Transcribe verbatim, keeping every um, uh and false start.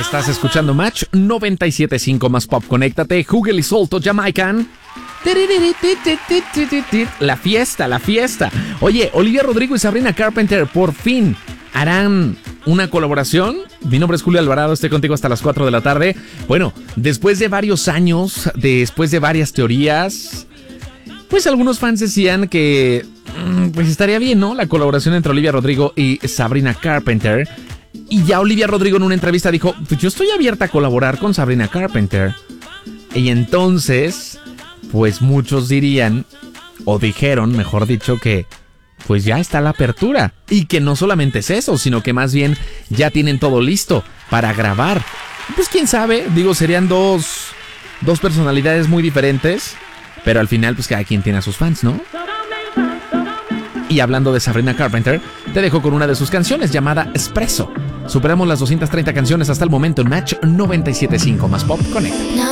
Estás escuchando Match noventa y siete punto cinco más pop. Conéctate, Hugel y Solto, Jamaican. La fiesta, la fiesta. Oye, Olivia Rodrigo y Sabrina Carpenter por fin harán una colaboración. Mi nombre es Julio Alvarado, estoy contigo hasta las cuatro de la tarde. Bueno, después de varios años, después de varias teorías, pues algunos fans decían que pues estaría bien, ¿no? La colaboración entre Olivia Rodrigo y Sabrina Carpenter. Y ya Olivia Rodrigo en una entrevista dijo, pues yo estoy abierta a colaborar con Sabrina Carpenter. Y entonces, pues muchos dirían, o dijeron, mejor dicho, que pues ya está la apertura. Y que no solamente es eso, sino que más bien ya tienen todo listo para grabar. Pues quién sabe, digo, serían dos, dos personalidades muy diferentes, pero al final pues cada quien tiene a sus fans, ¿no? Y hablando de Sabrina Carpenter, te dejo con una de sus canciones llamada Espresso. Superamos las doscientas treinta canciones hasta el momento en Match noventa y siete punto cinco más pop. Conecta.